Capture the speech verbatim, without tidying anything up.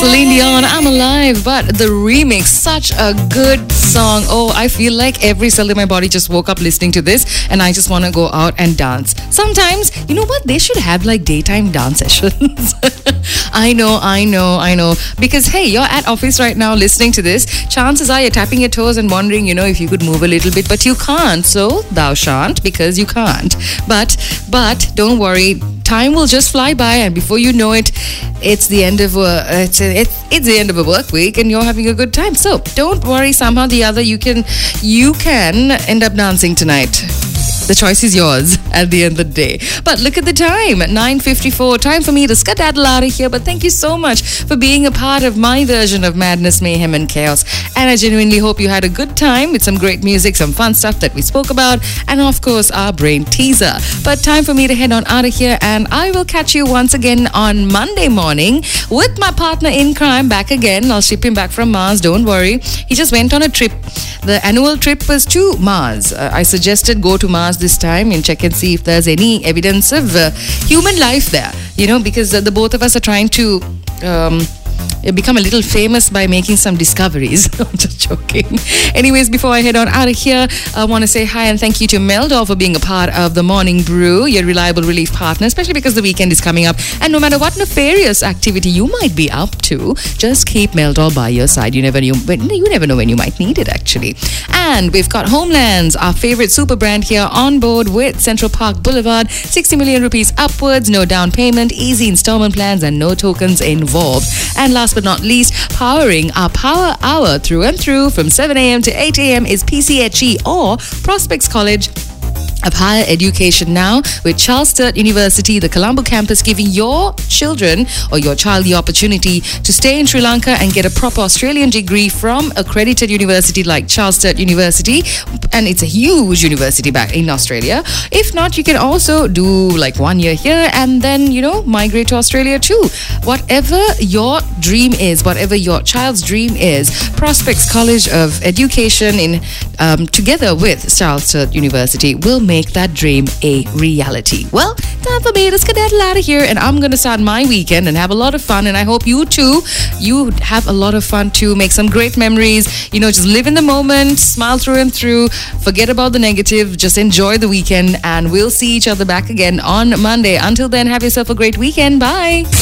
Celine Dion, I'm Alive, but the remix, such a good song. Oh, I feel like every cell in my body just woke up listening to this and I just want to go out and dance. Sometimes, you know what, they should have like daytime dance sessions. I know, I know, I know. Because hey, you're at office right now listening to this. Chances are you're tapping your toes and wondering, you know, if you could move a little bit, but you can't. So thou shan't, because you can't. But, but don't worry. Time will just fly by, and before you know it, it's the end of a it's it's, it's the end of a work week, and you're having a good time. So don't worry. Somehow or the other, you can you can end up dancing tonight. The choice is yours at the end of the day. But look at the time, nine fifty-four. Time for me to skedaddle out of here. But thank you so much for being a part of my version of madness, mayhem, and chaos. And I genuinely hope you had a good time with some great music, some fun stuff that we spoke about, and of course, our brain teaser. But time for me to head on out of here, and I will catch you once again on Monday morning with my partner in crime back again. I'll ship him back from Mars, don't worry. He just went on a trip. The annual trip was to Mars. Uh, I suggested go to Mars this time and check and see if there's any evidence of uh, human life there, you know, because uh, the both of us are trying to um, become a little famous by making some discoveries. I'm just joking. Anyways, before I head on out of here, I want to say hi and thank you to Meldor for being a part of the Morning Brew, your reliable relief partner, especially because the weekend is coming up. And no matter what nefarious activity you might be up to, just keep Meldor by your side. You never, you, you never know when you might need it, actually. And we've got Homelands, our favorite super brand, here on board with Central Park Boulevard. sixty million rupees upwards, no down payment, easy installment plans, and no tokens involved. And last but not least, powering our power hour through and through from seven a.m. to eight a.m. is P C H E, or Prospects College of Higher Education Now, with Charles Sturt University, the Colombo campus, giving your children or your child the opportunity to stay in Sri Lanka and get a proper Australian degree from accredited university like Charles Sturt University. And it's a huge university back in Australia. If not, you can also do like one year here and then, you know, migrate to Australia too. Whatever your dream is, whatever your child's dream is, Prospects College of Education, in um, together with Charles Sturt University, will make that dream a reality. Well, time for me to skedaddle out of here, and I'm going to start my weekend and have a lot of fun, and I hope you too, you have a lot of fun too, make some great memories, you know, just live in the moment, smile through and through, forget about the negative, just enjoy the weekend, and we'll see each other back again on Monday. Until then, have yourself a great weekend. Bye.